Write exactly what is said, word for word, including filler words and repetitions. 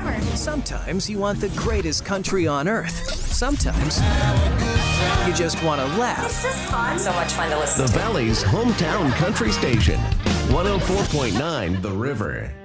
summer. Sometimes you want the greatest country on earth. Sometimes you just want to laugh. This is fun. So much fun to listen The to. Valley's hometown country station, one oh four point nine The River.